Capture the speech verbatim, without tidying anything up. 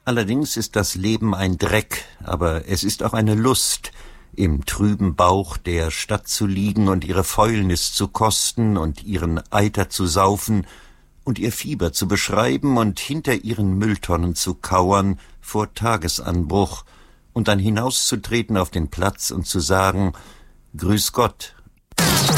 Allerdings ist das Leben ein Dreck, aber es ist auch eine Lust, im trüben Bauch der Stadt zu liegen und ihre Fäulnis zu kosten und ihren Eiter zu saufen und ihr Fieber zu beschreiben und hinter ihren Mülltonnen zu kauern vor Tagesanbruch und dann hinauszutreten auf den Platz und zu sagen: Grüß Gott.